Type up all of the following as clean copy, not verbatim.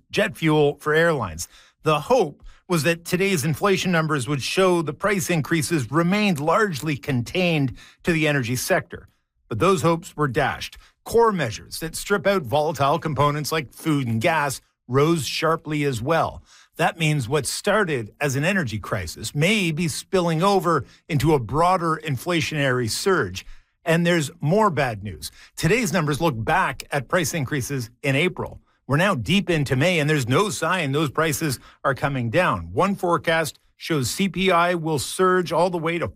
jet fuel for airlines. The hope was that today's inflation numbers would show the price increases remained largely contained to the energy sector. But those hopes were dashed. Core measures that strip out volatile components like food and gas rose sharply as well. That means what started as an energy crisis may be spilling over into a broader inflationary surge. And there's more bad news. Today's numbers look back at price increases in April. We're now deep into May, and there's no sign those prices are coming down. One forecast shows CPI will surge all the way to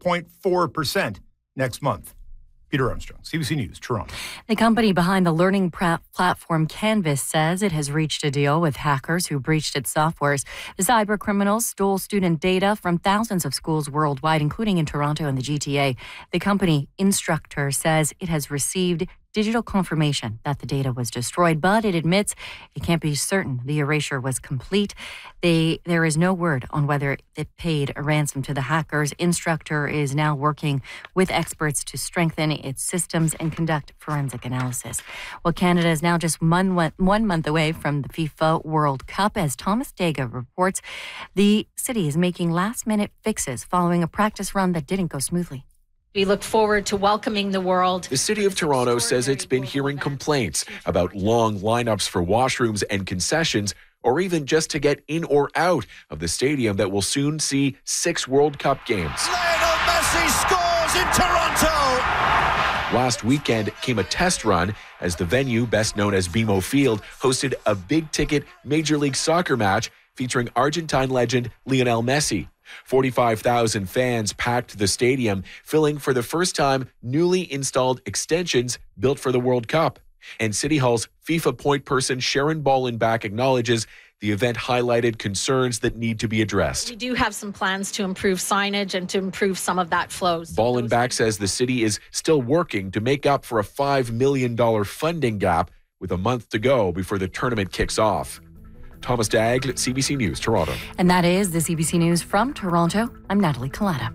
4.4% next month. Peter Armstrong, CBC News, Toronto. The company behind the learning platform Canvas says it has reached a deal with hackers who breached its softwares. The cyber criminals stole student data from thousands of schools worldwide, including in Toronto and the GTA. The company Instructure says it has received digital confirmation that the data was destroyed, but it admits it can't be certain the erasure was complete. There is no word on whether it paid a ransom to the hackers. Instructure is now working with experts to strengthen its systems and conduct forensic analysis. Well, Canada is now just 1 month away from the FIFA World Cup. As Thomas Dega reports, the city is making last-minute fixes following a practice run that didn't go smoothly. We look forward to welcoming the world. The City of Toronto says it's been hearing complaints about long lineups for washrooms and concessions, or even just to get in or out of the stadium that will soon see 6 World Cup games. Lionel Messi scores in Toronto! Last weekend came a test run as the venue, best known as BMO Field, hosted a big-ticket Major League Soccer match featuring Argentine legend Lionel Messi. 45,000 fans packed the stadium, filling for the first time newly installed extensions built for the World Cup. And City Hall's FIFA point person Sharon Ballenbach acknowledges the event highlighted concerns that need to be addressed. We do have some plans to improve signage and to improve some of that flow. Ballenbach says the city is still working to make up for a $5 million funding gap with a month to go before the tournament kicks off. Thomas Dagg, CBC News, Toronto. And that is the CBC News from Toronto. I'm Natalie Collada.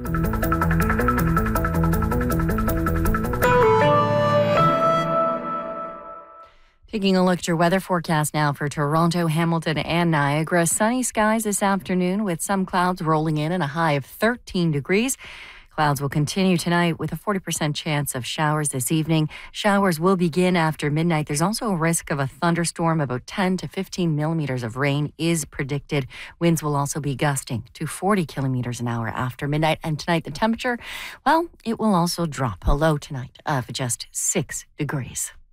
Taking a look at your weather forecast now for Toronto, Hamilton, and Niagara. Sunny skies this afternoon with some clouds rolling in and a high of 13 degrees. Clouds will continue tonight with a 40% chance of showers this evening. Showers will begin after midnight. There's also a risk of a thunderstorm. About 10 to 15 millimeters of rain is predicted. Winds will also be gusting to 40 kilometers an hour after midnight. And tonight, the temperature, well, it will also drop. A low tonight of just 6 degrees.